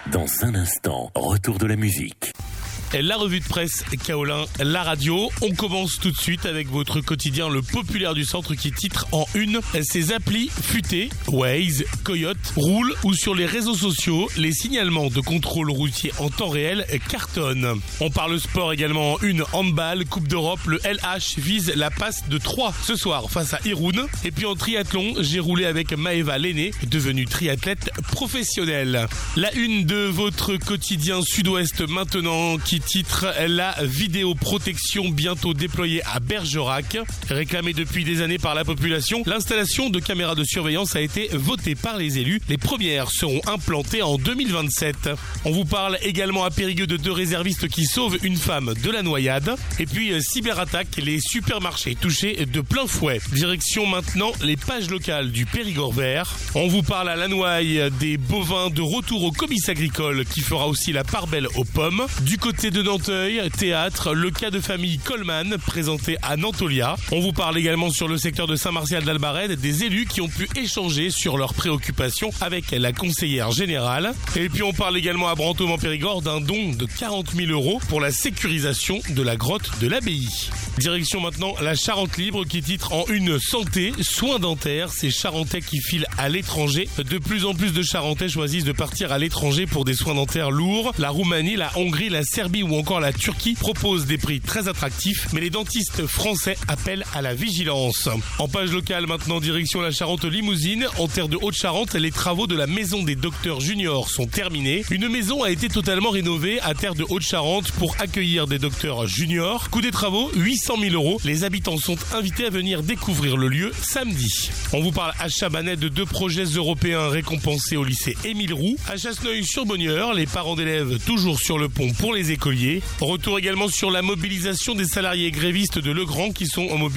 Dans un instant, retour de la musique. La revue de presse Kaolin, la radio. On commence tout de suite avec votre quotidien Le Populaire du Centre qui titre en une: ces applis futées, Waze, Coyote, roulent ou sur les réseaux sociaux, les signalements de contrôle routier en temps réel cartonnent. On parle sport également en une: handball, Coupe d'Europe, le LH vise la passe de 3 ce soir face à Irun. Et puis en triathlon, j'ai roulé avec Maëva Lenné, devenue triathlète professionnelle. La une de votre quotidien Sud-Ouest maintenant qui titre la vidéoprotection bientôt déployée à Bergerac. Réclamée depuis des années par la population, l'installation de caméras de surveillance a été votée par les élus. Les premières seront implantées en 2027. On vous parle également à Périgueux de 2 réservistes qui sauvent une femme de la noyade. Et puis cyberattaque, les supermarchés touchés de plein fouet. Direction maintenant les pages locales du Périgord vert. On vous parle à Lannoy des bovins de retour au comice agricole qui fera aussi la part belle aux pommes. Du côté de Nanteuil, théâtre, le cas de famille Coleman présenté à Nantolia. On vous parle également sur le secteur de Saint-Martial d'Albarède des élus qui ont pu échanger sur leurs préoccupations avec la conseillère générale. Et puis on parle également à Brantôme en Périgord d'un don de 40 000 € pour la sécurisation de la grotte de l'abbaye. Direction maintenant la Charente libre qui titre en une: santé, soins dentaires, ces Charentais qui filent à l'étranger. De plus en plus de Charentais choisissent de partir à l'étranger pour des soins dentaires lourds. La Roumanie, la Hongrie, la Serbie ou encore la Turquie proposent des prix très attractifs, mais les dentistes français appellent à la vigilance. En page locale maintenant, direction la Charente limousine. En terre de Haute-Charente, les travaux de la maison des docteurs juniors sont terminés. Une maison a été totalement rénovée à terre de Haute-Charente pour accueillir des docteurs juniors. Coût des travaux, 800 000 €. Les habitants sont invités à venir découvrir le lieu samedi. On vous parle à Chabanais de 2 projets européens récompensés au lycée Émile Roux. À Chasseneuil-sur-Bonnieure, les parents d'élèves toujours sur le pont pour les écoliers. Retour également sur la mobilisation des salariés grévistes de Legrand qui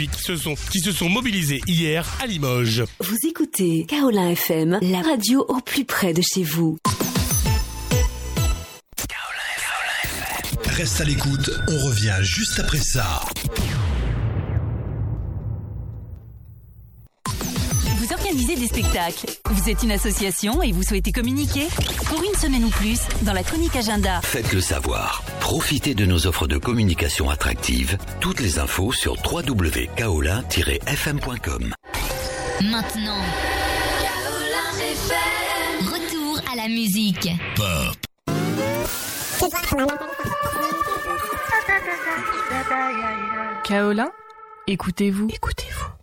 se sont mobilisés hier à Limoges. Vous écoutez Kaolin FM, la radio au plus près de chez vous. Reste à l'écoute, on revient juste après ça. Vous organisez des spectacles, vous êtes une association et vous souhaitez communiquer? Pour une semaine ou plus, dans la chronique agenda. Faites-le savoir. Profitez de nos offres de communication attractives. Toutes les infos sur www.kaolin-fm.com. Maintenant, Kaolin FM. Retour à la musique. Pop. Kaolin, écoutez-vous. Écoutez-vous.